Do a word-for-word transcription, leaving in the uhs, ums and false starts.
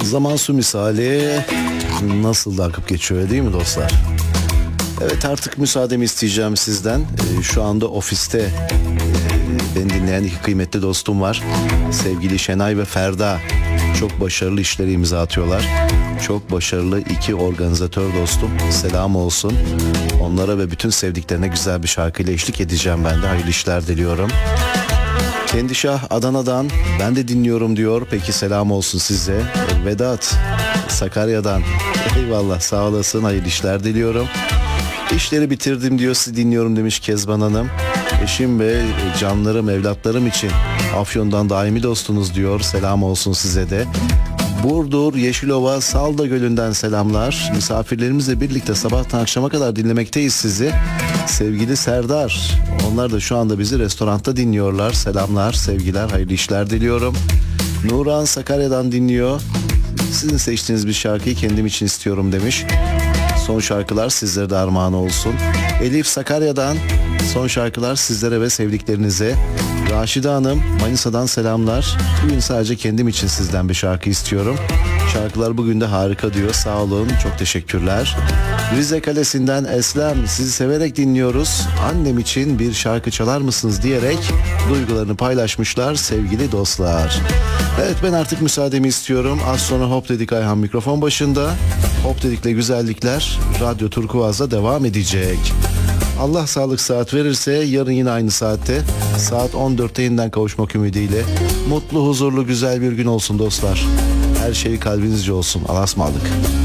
Zaman su misali nasıl da akıp geçiyor değil mi dostlar? Evet, artık müsaademi isteyeceğim sizden. Ee, şu anda ofiste e, beni dinleyen iki kıymetli dostum var. Sevgili Şenay ve Ferda. Çok başarılı işleri imza atıyorlar. Çok başarılı iki organizatör dostum. Selam olsun. Onlara ve bütün sevdiklerine güzel bir şarkıyla eşlik edeceğim ben de. Hayırlı işler diliyorum. Kendişah Adana'dan ben de dinliyorum diyor. Peki, selam olsun size. Vedat Sakarya'dan eyvallah, sağ olasın, hayırlı işler diliyorum. İşleri bitirdim diyor, sizi dinliyorum demiş Kezban Hanım. Eşim ve canlarım, evlatlarım için Afyon'dan daimi dostunuz diyor. Selam olsun size de. Burdur Yeşilova Salda Gölü'nden selamlar. Misafirlerimizle birlikte sabahtan akşama kadar dinlemekteyiz sizi. Sevgili Serdar, onlar da şu anda bizi restoranda dinliyorlar. Selamlar, sevgiler, hayırlı işler diliyorum. Nuran Sakarya'dan dinliyor. Sizin seçtiğiniz bir şarkıyı kendim için istiyorum demiş. Son şarkılar sizlere de armağan olsun. Elif Sakarya'dan son şarkılar sizlere ve sevdiklerinize. Raşide Hanım Manisa'dan selamlar. Bugün sadece kendim için sizden bir şarkı istiyorum. Şarkılar bugün de harika diyor. Sağ olun, çok teşekkürler. Rize Kalesi'nden Eslem, sizi severek dinliyoruz. Annem için bir şarkı çalar mısınız diyerek duygularını paylaşmışlar sevgili dostlar. Evet, ben artık müsaademi istiyorum. Az sonra Hop Dedik Ayhan mikrofon başında. Hop Dedik'le güzellikler Radyo Turkuaz'da devam edecek. Allah sağlık saat verirse yarın yine aynı saatte saat on dörtte yeniden kavuşmak ümidiyle mutlu, huzurlu, güzel bir gün olsun dostlar. Her şey kalbinizce olsun. Allah'a ısmarladık.